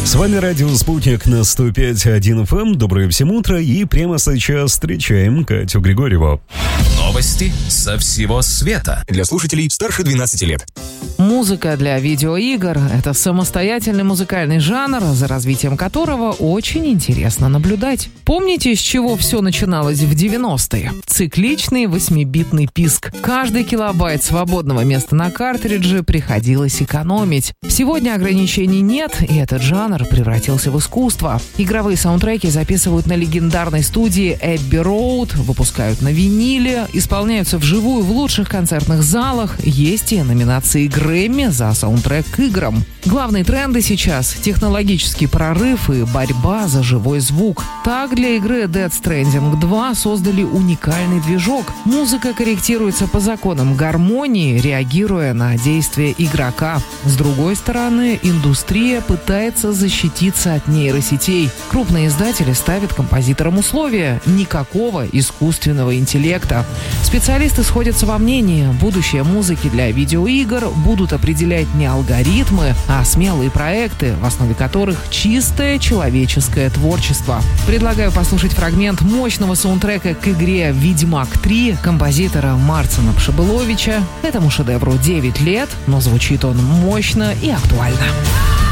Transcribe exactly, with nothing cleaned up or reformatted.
С вами радио «Спутник» на сто пять и один эф эм. Доброе всем утро. И прямо сейчас встречаем Катю Григорьеву. Новости со всего света. Для слушателей старше двенадцати лет. Музыка для видеоигр – это самостоятельный музыкальный жанр, за развитием которого очень интересно наблюдать. Помните, с чего все начиналось в девяностые? Цикличный восьмибитный писк. Каждый килобайт свободного места на картридже приходилось экономить. Сегодня ограничений нет, и этот жанр превратился в искусство. Игровые саундтреки записывают на легендарной студии Abbey Road, выпускают на виниле, исполняются вживую в лучших концертных залах, есть и номинации Грэмми за саундтрек к играм. Главные тренды сейчас – технологический прорыв и борьба за живой звук. Так, для игры Death Stranding два создали уникальный движок. Музыка корректируется по законам гармонии, реагируя на действия игрока. С другой стороны, индустрия пытается защититься от нейросетей. Крупные издатели ставят композиторам условия – никакого искусственного интеллекта. Специалисты сходятся во мнении – будущее музыки для видеоигр будут определять не алгоритмы, а смелые проекты, в основе которых чистое человеческое творчество. Предлагаю послушать фрагмент мощного саундтрека к игре «Ведьмак три» композитора Марцина Пшибыловича. Этому шедевру девять лет, но звучит он мощно и актуально.